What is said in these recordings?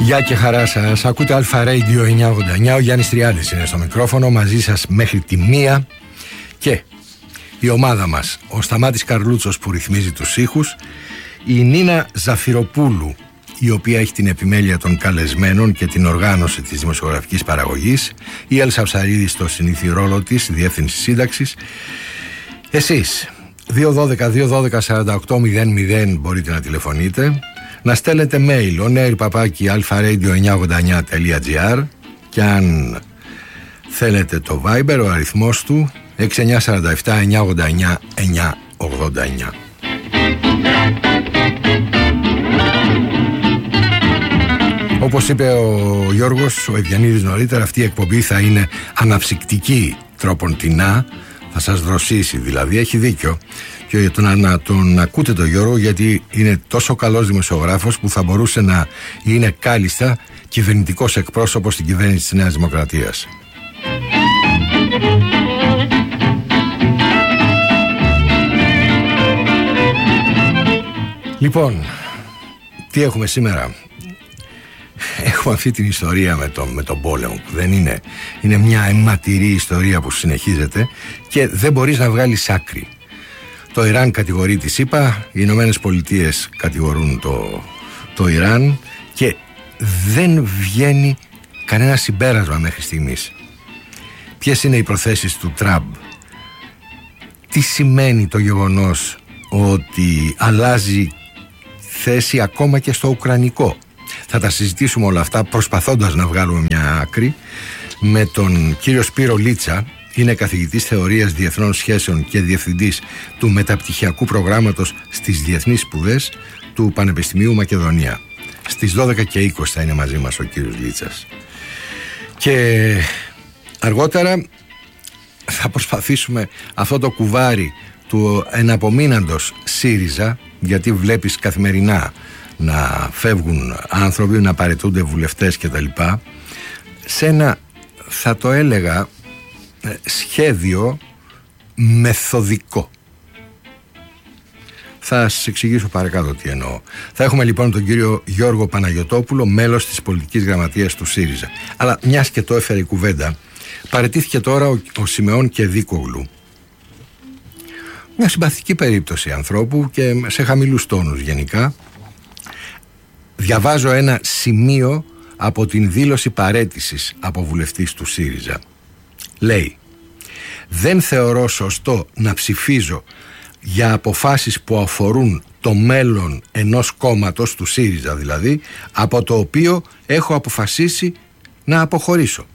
Γεια και χαρά σας. Ακούτε Αλφα Radio 989. Ο Γιάννης Τριάδης είναι στο μικρόφωνο, μαζί σας μέχρι τη 1. Και η ομάδα μας, ο Σταμάτης Καρλούτσος που ρυθμίζει τους ήχους, η Νίνα Ζαφυροπούλου, η οποία έχει την επιμέλεια των καλεσμένων και την οργάνωση της δημοσιογραφικής παραγωγής, η Έλσα Ψαρίδη στο συνήθι ρόλο της, διεύθυνση σύνταξης. Εσείς 212-212-4800 μπορείτε να τηλεφωνείτε, να στέλνετε mail onair@alfaradio989.gr και αν θέλετε το Viber, ο αριθμός του 6947-989-989. Όπως είπε ο Γιώργος, ο Ευγενίδης νωρίτερα, αυτή η εκπομπή θα είναι αναψυκτική τρόποντινά, θα σας δροσίσει δηλαδή, έχει δίκιο. Και να τον ακούτε τον Γιώργο, γιατί είναι τόσο καλός δημοσιογράφος που θα μπορούσε να είναι κάλλιστα κυβερνητικός εκπρόσωπος στην κυβέρνηση της Νέας Δημοκρατίας. Λοιπόν, τι έχουμε σήμερα? Έχουμε αυτή την ιστορία με τον πόλεμο που δεν είναι. Είναι μια αιματηρή ιστορία που συνεχίζεται και δεν μπορείς να βγάλεις άκρη. Το Ιράν κατηγορεί τη ΣΥΠΑ, οι Ηνωμένες Πολιτείες κατηγορούν το Ιράν και δεν βγαίνει κανένα συμπέρασμα μέχρι στιγμής. Ποιες είναι οι προθέσεις του Τραμπ? Τι σημαίνει το γεγονός ότι αλλάζει θέση ακόμα και στο ουκρανικό? Θα τα συζητήσουμε όλα αυτά προσπαθώντας να βγάλουμε μια άκρη με τον κύριο Σπύρο Λίτσα. Είναι καθηγητής θεωρίας διεθνών σχέσεων και διευθυντής του μεταπτυχιακού προγράμματος στις διεθνείς σπουδές του Πανεπιστημίου Μακεδονία. Στις 12:20 θα είναι μαζί μας ο κύριος Λίτσας. Και αργότερα θα προσπαθήσουμε αυτό το κουβάρι του εναπομείναντος ΣΥΡΙΖΑ, γιατί βλέπεις καθημερινά να φεύγουν άνθρωποι, να παραιτούνται βουλευτές κτλ., σε ένα, θα το έλεγα, σχέδιο μεθοδικό. Θα σας εξηγήσω παρακάτω τι εννοώ. Θα έχουμε λοιπόν τον κύριο Γιώργο Παναγιωτόπουλο, μέλος της πολιτικής γραμματείας του ΣΥΡΙΖΑ. Αλλά μιας και το έφερε η κουβέντα, παραιτήθηκε τώρα ο Σιμεών Κεδίκογλου. Μια συμπαθητική περίπτωση ανθρώπου και σε χαμηλούς τόνους γενικά. Διαβάζω ένα σημείο από την δήλωση παραίτησης από βουλευτής του ΣΥΡΙΖΑ. Λέει: «Δεν θεωρώ σωστό να ψηφίζω για αποφάσεις που αφορούν το μέλλον ενός κόμματος, του ΣΥΡΙΖΑ δηλαδή, από το οποίο έχω αποφασίσει να αποχωρήσω».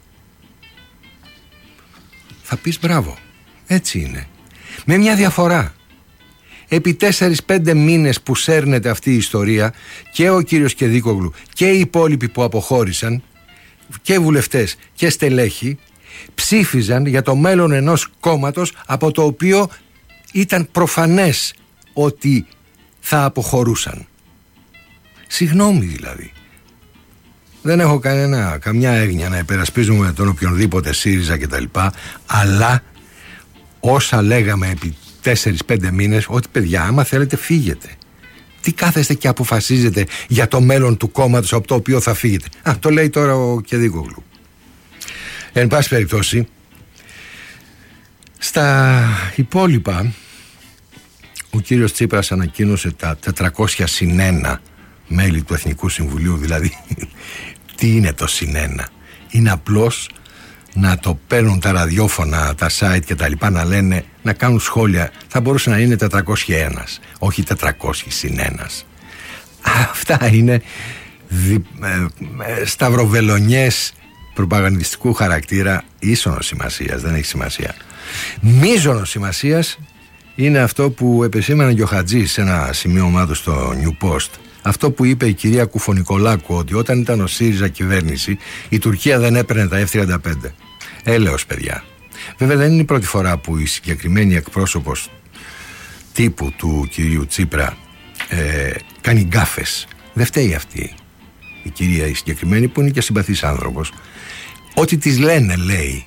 Θα πεις μπράβο, έτσι είναι. Με μια διαφορά. Επί 4-5 μήνες που σέρνεται αυτή η ιστορία, και ο κύριος Κεδίκογλου και οι υπόλοιποι που αποχώρησαν, και βουλευτές και στελέχοι, ψήφιζαν για το μέλλον ενός κόμματος από το οποίο ήταν προφανές ότι θα αποχωρούσαν. Συγγνώμη δηλαδή. Δεν έχω καμιά έγνοια να υπερασπίζουμε τον οποιονδήποτε ΣΥΡΙΖΑ κτλ. Αλλά όσα λέγαμε επί 4-5 μήνες, ότι παιδιά, άμα θέλετε φύγετε. Τι κάθεστε και αποφασίζετε για το μέλλον του κόμματος από το οποίο θα φύγετε? Το λέει τώρα ο Κεδίκογλου. Εν πάση περιπτώσει, στα υπόλοιπα, ο κύριος Τσίπρας ανακοίνωσε τα 401 μέλη του Εθνικού Συμβουλίου. Δηλαδή, τι είναι το +1? Είναι απλώς να το παίρνουν τα ραδιόφωνα, τα site και τα λοιπά, να λένε, να κάνουν σχόλια. Θα μπορούσε να είναι 401, όχι 400+1. Αυτά είναι σταυροβελονιές προπαγανδιστικού χαρακτήρα, ίσονος σημασίας, δεν έχει σημασία. Μείζονος σημασίας είναι αυτό που επεσήμανε και ο Χατζής σε ένα σημείωμά του στο New Post. Αυτό που είπε η κυρία Κουφωνικολάκου, ότι όταν ήταν ο ΣΥΡΙΖΑ κυβέρνηση, η Τουρκία δεν έπαιρνε τα F-35. Έλεος, παιδιά. Βέβαια δεν είναι η πρώτη φορά που η συγκεκριμένη εκπρόσωπος τύπου του κυρίου Τσίπρα κάνει γκάφες. Δεν φταίει αυτή η κυρία η συγκεκριμένη, που είναι και συμπαθής άνθρωπος. Ό,τι της λένε λέει.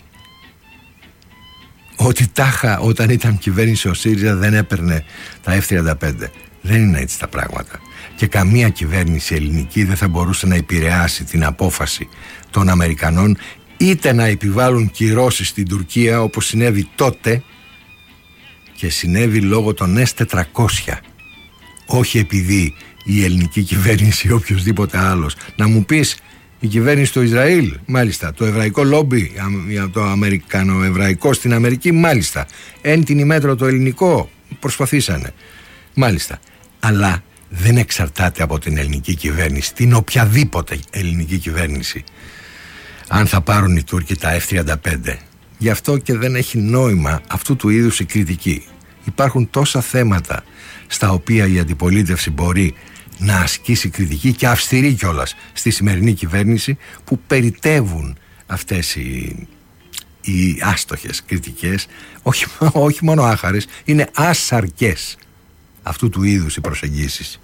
Ότι τάχα όταν ήταν κυβέρνηση ο ΣΥΡΙΖΑ δεν έπαιρνε τα F-35. Δεν είναι έτσι τα πράγματα. και καμία κυβέρνηση ελληνική δεν θα μπορούσε να επηρεάσει την απόφαση των Αμερικανών είτε να επιβάλλουν κυρώσεις στην Τουρκία όπως συνέβη τότε και συνέβη λόγω των S-400, όχι επειδή η ελληνική κυβέρνηση ή οποιοδήποτε άλλος. Να μου πεις, η κυβέρνηση του Ισραήλ, μάλιστα, το εβραϊκό λόμπι, το αμερικανοεβραϊκό στην Αμερική, μάλιστα, εν την ημέτρο το ελληνικό, προσπαθήσανε, μάλιστα, αλλά δεν εξαρτάται από την ελληνική κυβέρνηση, την οποιαδήποτε ελληνική κυβέρνηση, αν θα πάρουν οι Τούρκοι τα F-35. Γι' αυτό και δεν έχει νόημα αυτού του είδους η κριτική. Υπάρχουν τόσα θέματα στα οποία η αντιπολίτευση μπορεί να ασκήσει κριτική και αυστηρή κιόλας στη σημερινή κυβέρνηση, που περιτεύουν αυτές οι άστοχες κριτικές, όχι μόνο άχαρες, είναι άσαρκες αυτού του είδους οι προσεγγίσεις.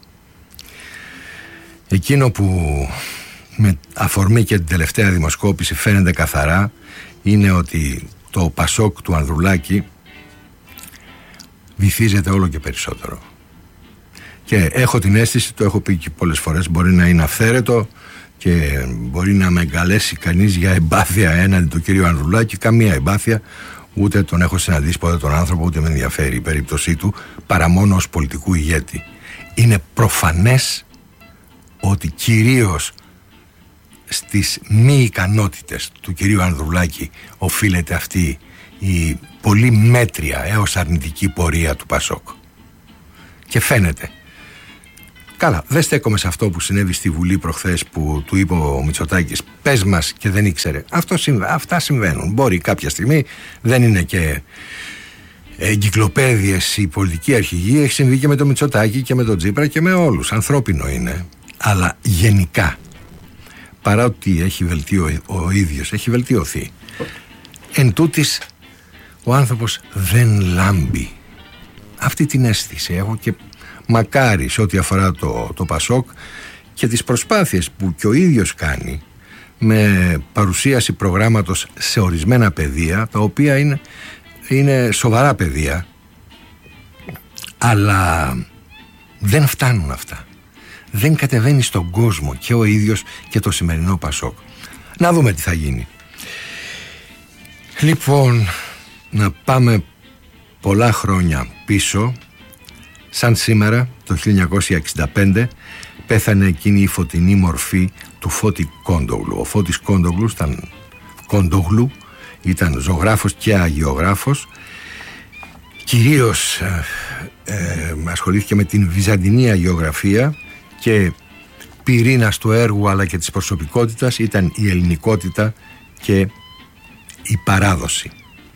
Εκείνο που με αφορμή και την τελευταία δημοσκόπηση φαίνεται καθαρά είναι ότι το Πασόκ του Ανδρουλάκη βυθίζεται όλο και περισσότερο. Και έχω την αίσθηση, το έχω πει και πολλές φορές, μπορεί να είναι αυθαίρετο και μπορεί να με εγκαλέσει κανείς για εμπάθεια έναντι του κυρίου Ανδρουλάκη. Καμία εμπάθεια, ούτε τον έχω συναντήσει ποτέ τον άνθρωπο, ούτε με ενδιαφέρει η περίπτωσή του, παρά μόνο ως πολιτικού ηγέτη. Είναι προφανές ότι κυρίως στις μη ικανότητες του κυρίου Ανδρουλάκη οφείλεται αυτή η πολύ μέτρια έως αρνητική πορεία του Πασόκ. Και φαίνεται. Καλά, δεν στέκομαι σε αυτό που συνέβη στη Βουλή προχθές, που του είπε ο Μητσοτάκης, πες μας, και δεν ήξερε. Αυτά συμβαίνουν. Μπορεί κάποια στιγμή, δεν είναι και εγκυκλοπαίδειες η πολιτική αρχηγή, έχει συμβεί και με το Μητσοτάκη και με τον Τσίπρα και με όλους. Ανθρώπινο είναι. Αλλά γενικά, παρά ότι ο ίδιος έχει βελτιωθεί, εν τούτης ο άνθρωπος δεν λάμπει. Αυτή την αίσθηση έχω, και μακάρι σε ό,τι αφορά το Πασόκ και τις προσπάθειες που και ο ίδιος κάνει με παρουσίαση προγράμματος σε ορισμένα πεδία, τα οποία είναι σοβαρά πεδία, αλλά δεν φτάνουν αυτά. Δεν κατεβαίνει στον κόσμο και ο ίδιος και το σημερινό Πασόκ. Να δούμε τι θα γίνει. Λοιπόν, να πάμε πολλά χρόνια πίσω. Σαν σήμερα, το 1965, πέθανε εκείνη η φωτεινή μορφή του Φώτη Κόντογλου. Ο Φώτης Κόντογλου ήταν ζωγράφος και αγιογράφος. Κυρίως ασχολήθηκε με την βυζαντινή αγιογραφία και πυρήνας του έργου αλλά και της προσωπικότητας ήταν η ελληνικότητα και η παράδοση.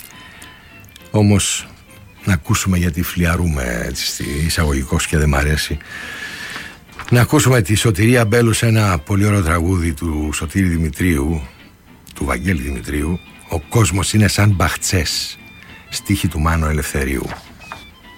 Όμως να ακούσουμε, γιατί φλιαρούμε έτσι εισαγωγικός και δεν μ' αρέσει, να ακούσουμε τη Σωτηρία Μπέλου σε ένα πολύ ωραίο τραγούδι του Σωτήρη Δημητρίου, του Βαγγέλη Δημητρίου, «Ο κόσμος είναι σαν μπαχτσές», στίχη του Μάνου Ελευθερίου.